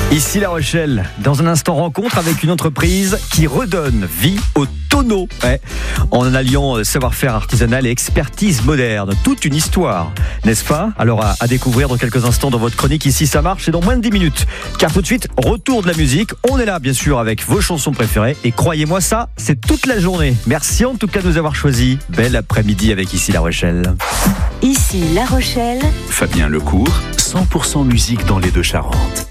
Ici La Rochelle, dans un instant rencontre avec une entreprise qui redonne vie au tonneau, en alliant savoir-faire artisanal et expertise moderne. Toute une histoire, n'est-ce pas? Alors à découvrir dans quelques instants dans votre chronique Ici ça marche, c'est dans moins de 10 minutes. Car tout de suite, retour de la musique. On est là bien sûr avec vos chansons préférées et croyez-moi ça, c'est toute la journée. Merci en tout cas de nous avoir choisis. Bel après-midi avec Ici La Rochelle. Ici La Rochelle. Fabien Lecourt, 100% musique dans les Deux-Charentes.